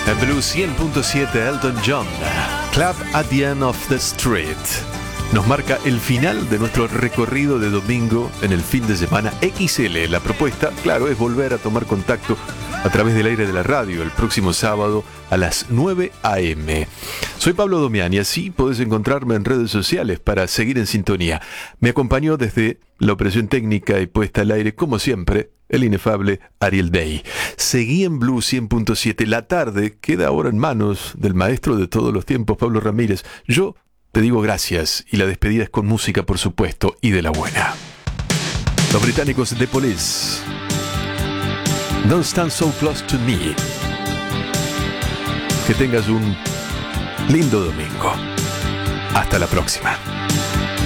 En Blue 100.7 Elton John, Club at the End of the Street. Nos marca el final de nuestro recorrido de domingo en el fin de semana XL. La propuesta, claro, es volver a tomar contacto a través del aire de la radio el próximo sábado a las 9 a.m. Soy Pablo Domián y así podés encontrarme en redes sociales para seguir en sintonía. Me acompañó desde la operación técnica y puesta al aire, como siempre, el inefable Ariel Day. Seguí en Blue 100.7. La tarde queda ahora en manos del maestro de todos los tiempos, Pablo Ramírez. Yo te digo gracias y la despedida es con música, por supuesto, y de la buena. Los británicos The Police. Don't Stand So Close to Me. Que tengas un lindo domingo. Hasta la próxima.